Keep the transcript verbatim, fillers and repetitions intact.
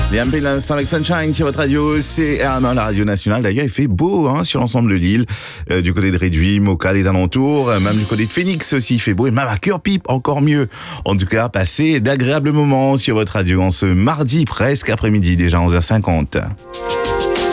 Les M P l'instant avec Sunshine sur votre radio, c'est R M un, la radio nationale. D'ailleurs, il fait beau hein, sur l'ensemble de l'île, euh, du côté de Réduit, Moka, les alentours, euh, même du côté de Phoenix aussi, il fait beau. Et même à Cœur-Pipe, encore mieux. En tout cas, passez d'agréables moments sur votre radio en ce mardi presque après-midi, déjà onze heures cinquante.